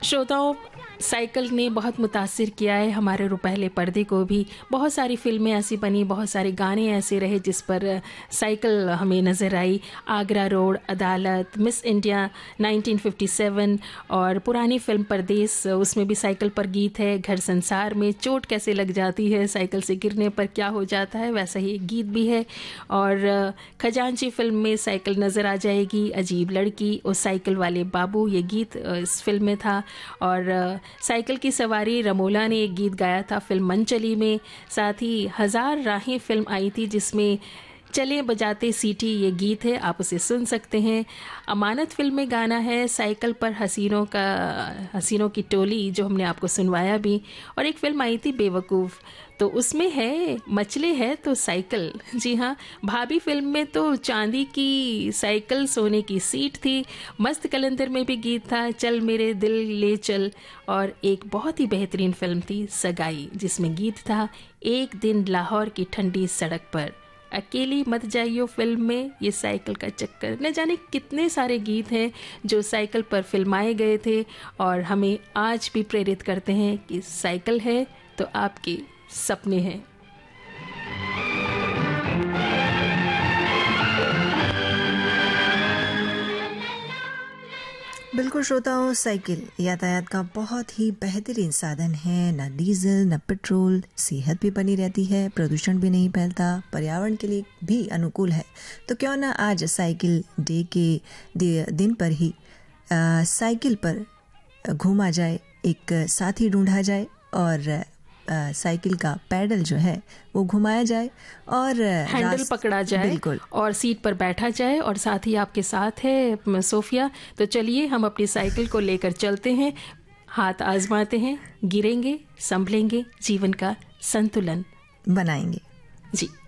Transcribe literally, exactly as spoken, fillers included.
श्रोताओं, साइकिल ने बहुत मुतासिर किया है हमारे रुपहले पर्दे को भी। बहुत सारी फिल्में ऐसी बनी, बहुत सारे गाने ऐसे रहे जिस पर साइकिल हमें नज़र आई। आगरा रोड, अदालत, miss India nineteen fifty seven और पुरानी फिल्म परदेस, उसमें भी साइकिल पर गीत है। घर संसार में चोट कैसे लग जाती है, साइकिल से गिरने पर क्या हो जाता है, वैसा ही एक गीत भी है। और खजांची फिल्म में साइकिल नज़र आ जाएगी। अजीब लड़की और साइकिल वाले बाबू, ये गीत इस फिल्म में था। और साइकिल की सवारी, रमोला ने एक गीत गाया था फिल्म मनचली में। साथ ही हजार राहें फिल्म आई थी जिसमें चले बजाते सीटी ये गीत है, आप उसे सुन सकते हैं। अमानत फिल्म में गाना है साइकिल पर हसीनों का हसीनों की टोली, जो हमने आपको सुनवाया भी। और एक फिल्म आई थी बेवकूफ़, तो उसमें है मचले है तो साइकिल। जी हाँ, भाभी फिल्म में तो चांदी की साइकिल सोने की सीट थी। मस्त कलंदर में भी गीत था चल मेरे दिल ले चल। और एक बहुत ही बेहतरीन फिल्म थी सगाई, जिसमें गीत था एक दिन लाहौर की ठंडी सड़क पर, अकेली मत जाइयो फिल्म में ये साइकिल का चक्कर। न जाने कितने सारे गीत हैं जो साइकिल पर फिल्माए गए थे और हमें आज भी प्रेरित करते हैं कि साइकिल है तो आपके सपने हैं। बिल्कुल श्रोताओं, साइकिल यातायात का बहुत ही बेहतरीन साधन है। ना डीजल ना पेट्रोल, सेहत भी बनी रहती है, प्रदूषण भी नहीं फैलता, पर्यावरण के लिए भी अनुकूल है। तो क्यों ना आज साइकिल डे के दिन पर ही आ, साइकिल पर घूमा जाए, एक साथी ढूंढा जाए और आ, साइकिल का पैडल जो है वो घुमाया जाए और हैंडल पकड़ा जाए, बिल्कुल, और सीट पर बैठा जाए। और साथ ही आपके साथ है सोफिया। तो चलिए हम अपनी साइकिल को लेकर चलते हैं, हाथ आजमाते हैं, गिरेंगे, संभलेंगे, जीवन का संतुलन बनाएंगे। जी।